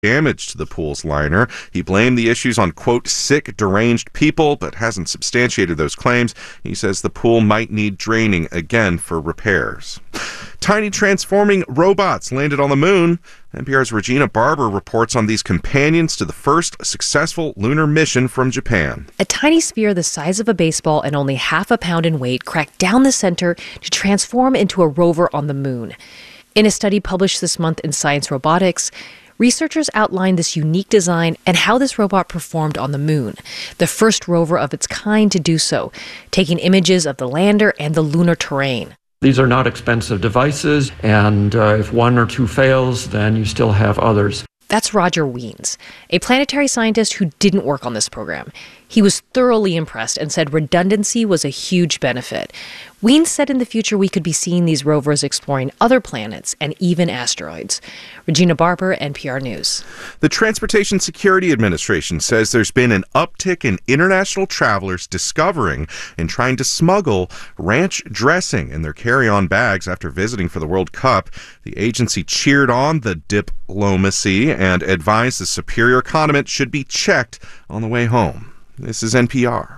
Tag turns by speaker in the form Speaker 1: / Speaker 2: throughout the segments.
Speaker 1: damage to the pool's liner. He blamed the issues on, quote, sick, deranged people, but hasn't substantiated those claims. He says the pool might need draining again for repairs. Tiny transforming robots landed on the moon. NPR's Regina Barber reports on these companions to the first successful lunar mission from Japan.
Speaker 2: A tiny sphere the size of a baseball and only half a pound in weight cracked down the center to transform into a rover on the moon. In a study published this month in Science Robotics, researchers outlined this unique design and how this robot performed on the moon, the first rover of its kind to do so, taking images of the lander and the lunar terrain.
Speaker 3: These are not expensive devices, and if one or two fails, then you still have others.
Speaker 2: That's Roger Wiens, a planetary scientist who didn't work on this program. He was thoroughly impressed and said redundancy was a huge benefit. Wiens said in the future we could be seeing these rovers exploring other planets and even asteroids. Regina Barber, NPR News.
Speaker 1: The Transportation Security Administration says there's been an uptick in international travelers discovering and trying to smuggle ranch dressing in their carry-on bags after visiting for the World Cup. The agency cheered on the diplomacy and advised the superior condiment should be checked on the way home. This is NPR.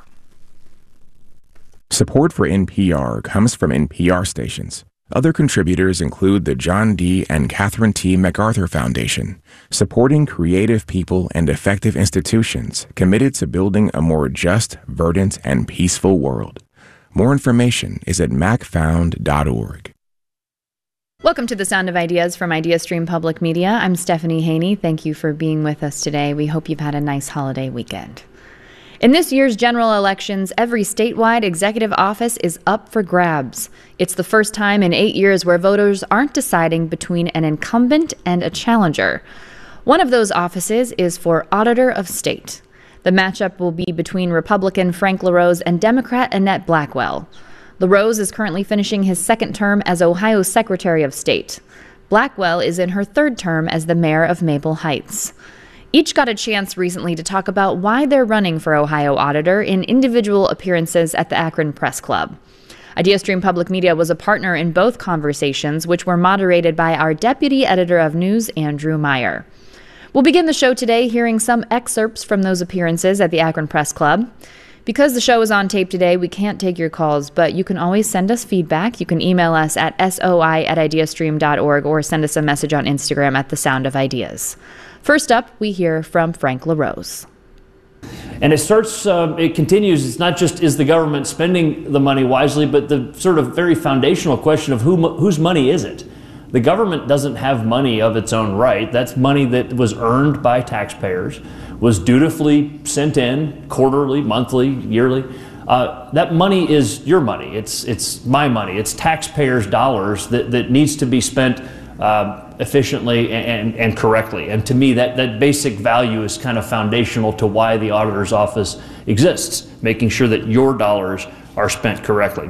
Speaker 4: Support for NPR comes from NPR stations. Other contributors include the John D. and Catherine T. MacArthur Foundation, supporting creative people and effective institutions committed to building a more just, verdant, and peaceful world. More information is at macfound.org.
Speaker 5: Welcome to The Sound of Ideas from IdeaStream Public Media. I'm Stephanie Haney. Thank you for being with us today. We hope you've had a nice holiday weekend. In this year's general elections, every statewide executive office is up for grabs. It's the first time in 8 years where voters aren't deciding between an incumbent and a challenger. One of those offices is for Auditor of State. The matchup will be between Republican Frank LaRose and Democrat Annette Blackwell. LaRose is currently finishing his second term as Ohio Secretary of State. Blackwell is in her third term as the mayor of Maple Heights. Each got a chance recently to talk about why they're running for Ohio Auditor in individual appearances at the Akron Press Club. IdeaStream Public Media was a partner in both conversations, which were moderated by our Deputy Editor of News, Andrew Meyer. We'll begin the show today hearing some excerpts from those appearances at the Akron Press Club. Because the show is on tape today, we can't take your calls, but you can always send us feedback. You can email us at soi@ideastream.org or send us a message on Instagram at The Sound of Ideas. First up, we hear from Frank LaRose.
Speaker 6: And it continues, it's not just is the government spending the money wisely, but the sort of very foundational question of whose money is it? The government doesn't have money of its own right. That's money that was earned by taxpayers, was dutifully sent in quarterly, monthly, yearly. That money is your money. It's my money. It's taxpayers' dollars that needs to be spent efficiently and correctly. And to me, that basic value is kind of foundational to why the auditor's office exists, making sure that your dollars are spent correctly.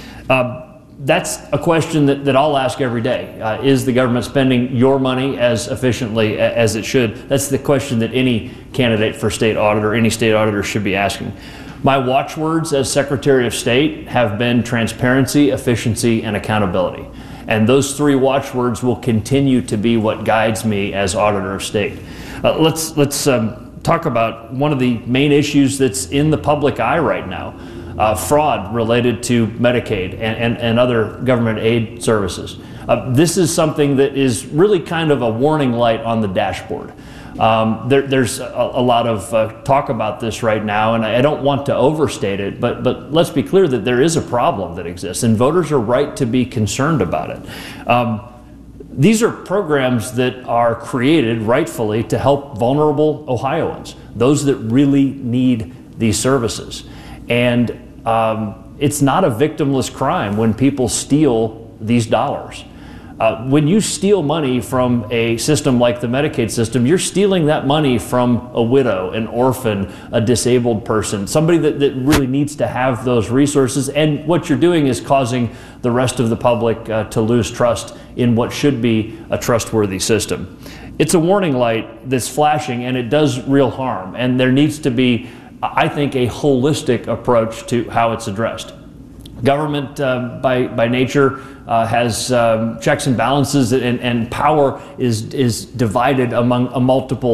Speaker 6: That's a question that I'll ask every day. Is the government spending your money as efficiently as it should? That's the question that any candidate for state auditor, any state auditor should be asking. My watchwords as Secretary of State have been transparency, efficiency, and accountability. And those three watchwords will continue to be what guides me as Auditor of State. Let's talk about one of the main issues that's in the public eye right now, fraud related to Medicaid and other government aid services. This is something that is really kind of a warning light on the dashboard. There's a lot of talk about this right now, and I don't want to overstate it, but let's be clear that there is a problem that exists, and voters are right to be concerned about it. These are programs that are created rightfully to help vulnerable Ohioans, those that really need these services. And it's not a victimless crime when people steal these dollars. When you steal money from a system like the Medicaid system, you're stealing that money from a widow, an orphan, a disabled person, somebody that really needs to have those resources. And what you're doing is causing the rest of the public to lose trust in what should be a trustworthy system. It's a warning light that's flashing, and it does real harm. And there needs to be, I think, a holistic approach to how it's addressed. Government, by nature, has checks and balances, and power is divided among a multiple